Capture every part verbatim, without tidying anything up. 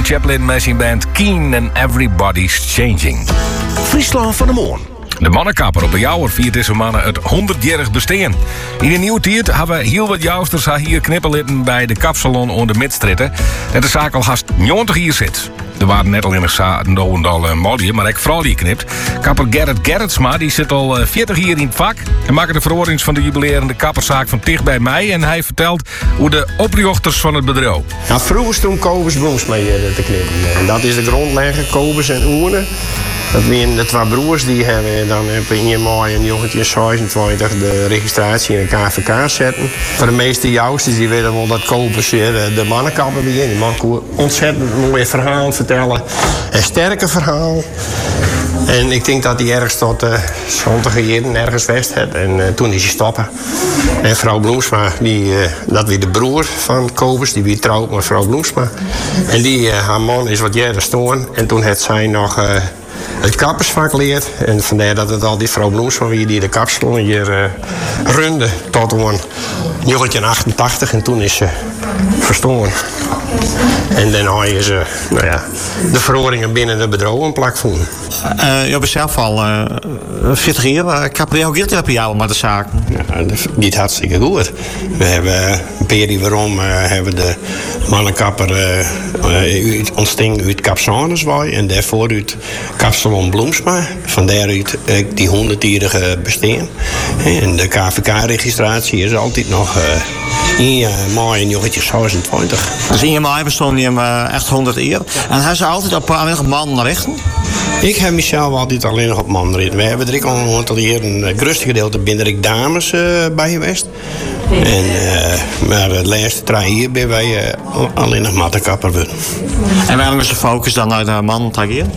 Chaplin met zijn band Keen and Everybody's Changing. Friesland van de Moon. De mannenkapper op de Jouwer viert deze mannen het honderdjarig bestaan. In de nieuwe tijd hebben we heel wat jousters hier knipperlitten bij de kapsalon onder de Midstritten. Dat de zaak al haast negentig hier zit. Er waren net al in een doodendal uh, modie, maar ik vooral die knipt. Kapper Gerrit Gerritsma die zit al uh, veertig jaar in het vak. Hij maakt de verorings van de jubilerende kapperszaak van dicht bij mij. En hij vertelt hoe de oprichters van het bedrijf. Nou, vroeger toen Kobus Bloemsma te knippen. En dat is de grondlegger, Kobus en Oene. Dat zijn de twee broers die hebben dan op één mei in negentien zesentwintig de registratie in de K V K zetten. Voor de meeste jousters die weten wel dat Kobus de mannenkapper begint. Die man kon ontzettend mooie verhalen vertellen. Een sterke verhaal. En ik denk dat hij ergens tot uh, zondag jaren ergens west had. En uh, toen is hij stoppen. En vrouw Bloemsma, die, uh, dat weer de broer van Kobus, die weer trouwt met vrouw Bloemsma. En die, uh, haar man is wat jaren stoorn. En toen had zij nog uh, het kappersvak leerd. En vandaar dat het al die vrouw Bloemsma weer die de kapsalon hier uh, runde tot aan negentien achtentachtig. En toen is ze verstoren. En daarna is ze nou ja, de verhoringen binnen de bedrijf een plak vonden. Uh, je bent zelf al uh, veertig jaar. Kapper, hoe gaat het per jou met de zaak? Ja, dat gaat hartstikke goed. We hebben een periode waarom uh, hebben de mannenkapper uh, uh, ontsting uit Kapsaneswaai en daarvoor uit Kapsalon Bloemsma. Van daaruit uh, die honderdjarige bestaan. En de K V K-registratie is altijd nog uh, in mei negentien zesentwintig. Dus in mei bestond hij uh, echt honderd jaar. En hij zou altijd op alleen nog mannen richten? Ik heb mezelf altijd alleen nog op mannen richten. We hebben er al een aantal jaren een grootste gedeelte binnen ik dames uh, bij geweest. En, uh, maar de laatste drie jaar ben wij uh, alleen nog mattenkapper worden. En waarom is de focus dan naar de man tageren?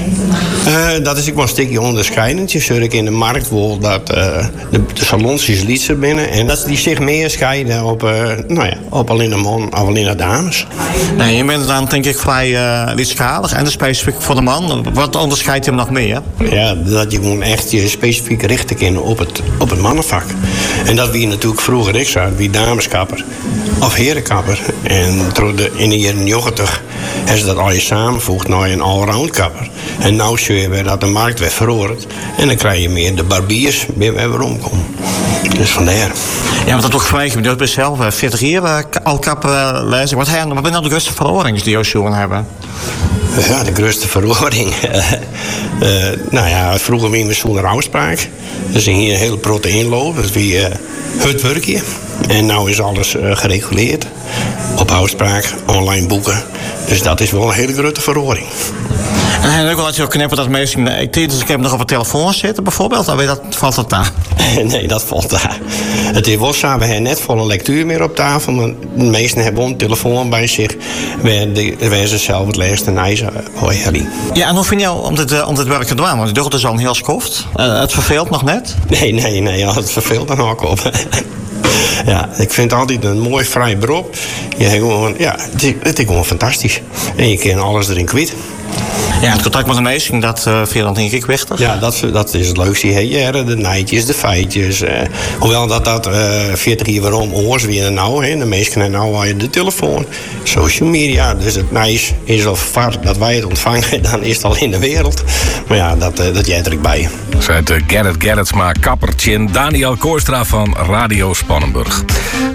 Uh, dat is ik wel een stukje onderscheidend. Je zult in de markt wel dat uh, de, de salons is lietser binnen. En dat die zich meer scheiden op, uh, nou ja, op alleen de man of alleen de dames. Nee, je bent dan denk ik vrij uh, lietschalig en specifiek voor de man. Wat onderscheidt hem nog meer? Ja, dat je gewoon echt je specifiek richten kan op het, op het mannenvak. En dat wie natuurlijk vroeger ik zag, wie dameskapper of herenkapper. En in de jaren negentig hebben ze dat al je samenvoegd naar een allround kapper. En nu zie je dat de markt werd verhoord. En dan krijg je meer de barbiers weer weer omkomen. Dus vandaar. Ja, want dat toch vergelijken met zelf veertig jaar al kappen lezen. Wat zijn nou de grootste verhoringen die jullie hebben? Ja, de grootste verhoring. uh, nou ja, vroeger waren we zonder afspraak. Dus hier een hele proteinloop. Dat is wie uh, het werkje. En nu is alles uh, gereguleerd. Op afspraak, online boeken. Dus dat is wel een hele grote verhoring. En hij ook wel dat je ook knippen dat mensen. Ik denk dat ik heb nog op een telefoon zitten bijvoorbeeld. Dan weet dat, valt dat daar? Nee, dat valt daar. Het is wel zo, we hebben net volle lectuur meer op tafel. Maar de meesten hebben een telefoon bij zich. Waar ze zelf het leest en hij hoi Helly. Ja, en hoe vind je jou om dit, uh, om dit werk te doen? Want je dochter is al een heel skoft. Uh, het verveelt nog net? Nee, nee, nee. Ja, het verveelt dan ook op. Ja, ik vind het altijd een mooi vrij beroep. Je gewoon, ja, het is, het is gewoon fantastisch. En je kan alles erin kwijt. Ja, het contact met de meesten, dat uh, vind je dan denk ik wichtig? Ja, dat, dat is het leukste. Hey, de nijtjes, de feitjes. Uh, hoewel dat dat uh, veertig jaar waarom oors weer nou. Hè. De meesten hebben nou de telefoon, social media. Dus het nice is al vaak dat wij het ontvangen, dan is het al in de wereld. Maar ja, dat, uh, dat jij er ook bij. Zet uh, Gerrit Gerritsma, kappertje Daniel Kooistra van Radio Spannenburg.